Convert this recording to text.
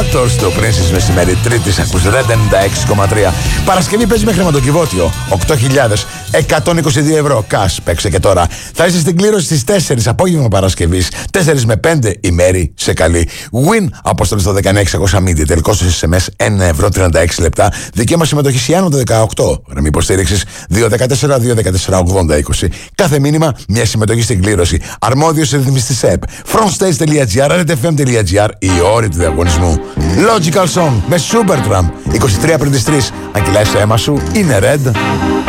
Motors, το Princess μεσημέρι Τρίτης, ακούς Red 96,3. Παρασκευή παίζει με χρηματοκιβώτιο 8.122 ευρώ cash. Παίξε και τώρα. Θα είσαι στην κλήρωση στις 4 απόγευμα Παρασκευής, 4 με 5 η μέρη σε καλή. Win αποστολή στο 19600 media. Τελικό στο SMS 1 ευρώ 36 λεπτά. Δικαίωμα συμμετοχή άνω το 18. Γραμμή υποστήριξης 214-214-80-20. Κάθε μήνυμα μια συμμετοχή στην κλήρωση. Αρμόδιος ρυθμιστής ΕΠ. Frontstage.gr, rtfm.gr. Οι όροι του διαγωνισμού. Logical Song με Supertramp. 23 πριν τις 3. Αν κυλάει στο αίμα σου, είναι Red.